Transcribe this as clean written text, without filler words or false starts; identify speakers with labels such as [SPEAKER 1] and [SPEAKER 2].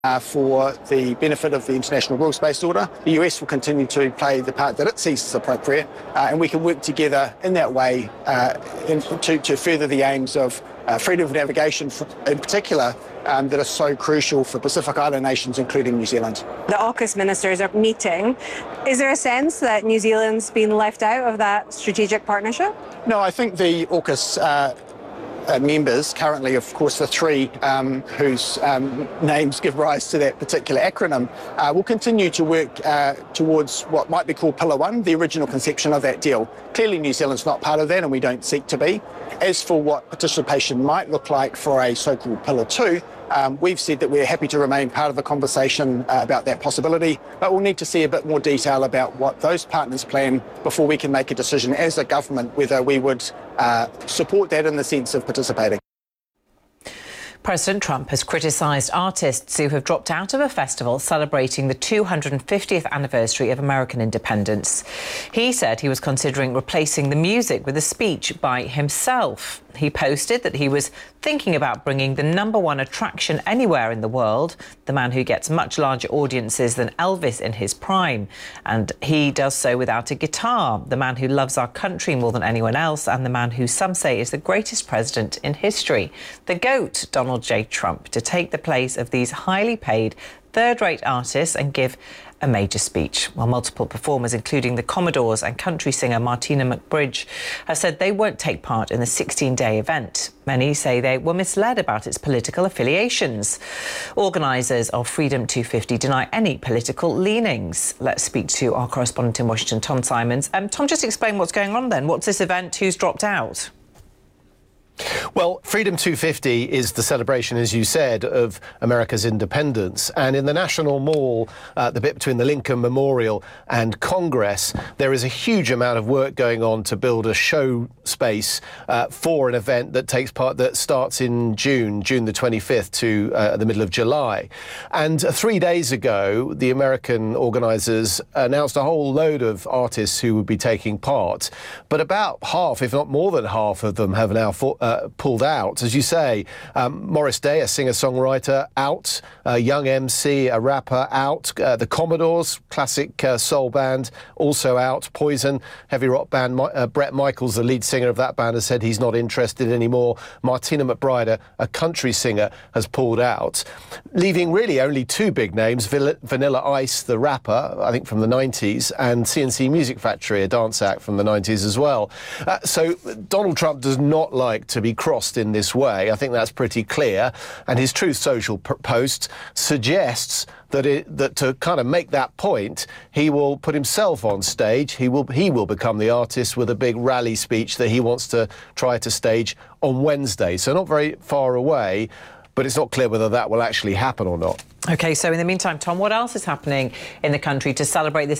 [SPEAKER 1] For the benefit of the international rules-based order. The US will continue to play the part that it sees as appropriate, and we can work together in that way to further the aims of freedom of navigation, in particular, that are so crucial for Pacific Island nations, including New Zealand.
[SPEAKER 2] The AUKUS ministers are meeting. Is there a sense that New Zealand's been left out of that strategic partnership?
[SPEAKER 1] No, I think the AUKUS members, currently of course the three whose names give rise to that particular acronym, will continue to work towards what might be called Pillar 1, the original conception of that deal. Clearly New Zealand's not part of that, and we don't seek to be. As for what participation might look like for a so-called Pillar 2, we've said that we're happy to remain part of the conversation about that possibility, but we'll need to see a bit more detail about what those partners plan before we can make a decision as a government whether we would support that in the sense of participating.
[SPEAKER 3] President Trump has criticised artists who have dropped out of a festival celebrating the 250th anniversary of American independence. He said he was considering replacing the music with a speech by himself. He posted that he was thinking about bringing the #1 attraction anywhere in the world, the man who gets much larger audiences than Elvis in his prime. And he does so without a guitar, the man who loves our country more than anyone else, and the man who some say is the greatest president in history. The GOAT, Donald J. Trump, to take the place of these highly paid, third-rate artists and give a major speech. While multiple performers, including the Commodores and country singer Martina McBride, have said they won't take part in the 16-day event. Many say they were misled about its political affiliations. Organisers of Freedom 250 deny any political leanings. Let's speak to our correspondent in Washington, Tom Simons. Tom, just explain what's going on then. What's this event? Who's dropped out?
[SPEAKER 4] Well, Freedom 250 is the celebration, as you said, of America's independence. And in the National Mall, the bit between the Lincoln Memorial and Congress, there is a huge amount of work going on to build a show space for an event that starts in June the 25th to the middle of July. And 3 days ago, the American organisers announced a whole load of artists who would be taking part. But about half, if not more than half of them, have now pulled out. As you say, Morris Day, a singer-songwriter, out. Young MC, a rapper, out. The Commodores, classic soul band, also out. Poison, heavy rock band. Bret Michaels, the lead singer of that band, has said he's not interested anymore. Martina McBride, a country singer, has pulled out, leaving really only two big names, Vanilla Ice, the rapper, I think from the 90s, and CNC Music Factory, a dance act from the 90s as well. So Donald Trump does not like to be crossed in this way. I think that's pretty clear. And his Truth Social post suggests that to kind of make that point, he will put himself on stage. He will become the artist with a big rally speech that he wants to try to stage on Wednesday. So not very far away, but it's not clear whether that will actually happen or not.
[SPEAKER 3] OK, so in the meantime, Tom, what else is happening in the country to celebrate this